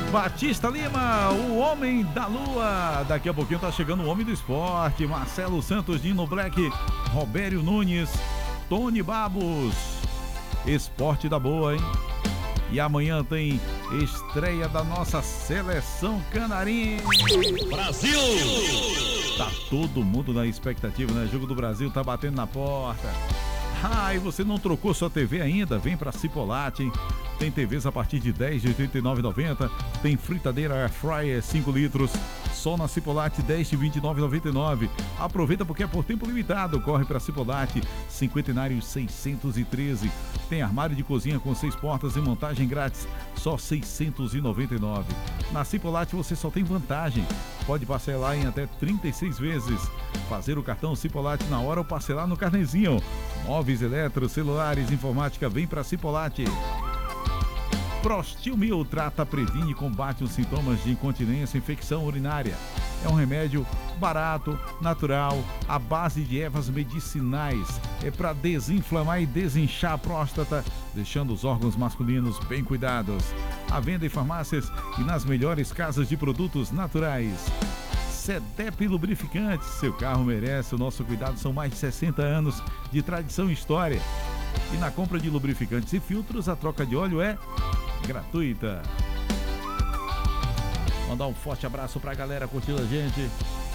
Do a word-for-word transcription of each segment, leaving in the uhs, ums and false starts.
Batista Lima, o homem da lua. Daqui a pouquinho tá chegando o homem do esporte. Marcelo Santos, Dino Black, Robério Nunes, Tony Babos. Esporte da boa, hein? E amanhã tem estreia da nossa seleção canarinha. Brasil! Tá todo mundo na expectativa, né? Jogo do Brasil tá batendo na porta. Ah, e você não trocou sua T V ainda? Vem pra Cipolate, hein? Tem T Vs a partir de dez de oitenta e nove reais e noventa centavos. Tem fritadeira Air Fryer cinco litros. Só na Cipolate dez de vinte e nove reais e noventa e nove centavos. Aproveita porque é por tempo limitado. Corre pra Cipolate, Cinquentenário seiscentos e treze. Tem armário de cozinha com seis portas e montagem grátis. Só seiscentos e noventa e nove reais. Na Cipolate você só tem vantagem. Pode parcelar em até trinta e seis vezes. Fazer o cartão Cipolate na hora ou parcelar no carnezinho. Móveis, eletros, celulares, informática, vem pra Cipolate. Prostilmil trata, previne e combate os sintomas de incontinência e infecção urinária. É um remédio barato, natural, à base de ervas medicinais. É para desinflamar e desinchar a próstata, deixando os órgãos masculinos bem cuidados. À venda em farmácias e nas melhores casas de produtos naturais. Cedep Lubrificantes, seu carro merece o nosso cuidado, são mais de sessenta anos de tradição e história. E na compra de lubrificantes e filtros, a troca de óleo é gratuita. Mandar um forte abraço pra galera curtindo a gente.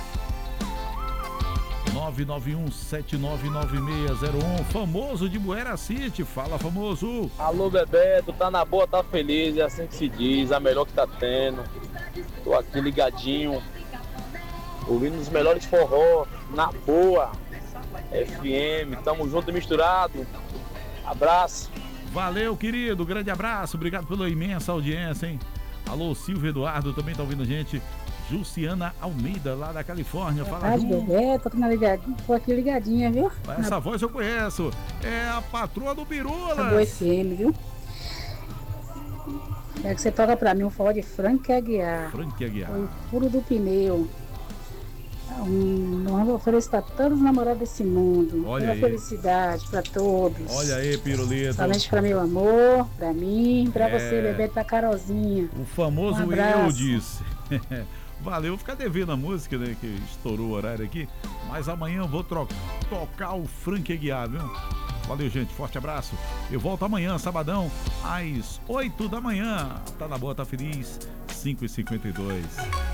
nove nove um sete nove nove seis zero um, famoso de Buera City. Fala, famoso. Alô, Bebeto, tá na boa, tá feliz, é assim que se diz, a melhor que tá tendo. Tô aqui ligadinho, ouvindo os melhores forró, na boa, F M, tamo junto e misturado. Abraço. Valeu, querido, grande abraço, obrigado pela imensa audiência, hein? Alô, Silvio Eduardo, também tá ouvindo a gente. Juciana Almeida, lá da Califórnia. Fala, Ju. Bebeto, tô, ligadinha, tô aqui ligadinha, viu? Essa Na... voz eu conheço. É a patroa do Pirula. Do F M, viu? É que você toca pra mim um forró de Frank Aguiar. Frank Aguiar. O Furo do Pneu. Um, um ofereço pra todos os namorados desse mundo. Olha Uma aí. Felicidade pra todos. Olha aí, Pirulito. Somente pra meu amor, pra mim, pra é... você, Bebeto, pra Carolzinha. O famoso um eu disse. Valeu, ficar devendo a música, né, que estourou o horário aqui. Mas amanhã eu vou tro- tocar o Frank Aguiar, viu? Valeu, gente, forte abraço. Eu volto amanhã, sabadão, às oito da manhã. Tá na boa, tá feliz, cinco e cinquenta e dois.